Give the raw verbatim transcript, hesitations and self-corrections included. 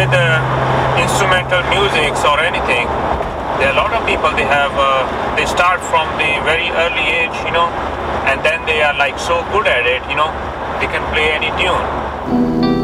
with uh, instrumental musics or anything, there are a lot of people, they have, uh, they start from the very early age, you know, and then they are like so good at it, you know, they can play any tune.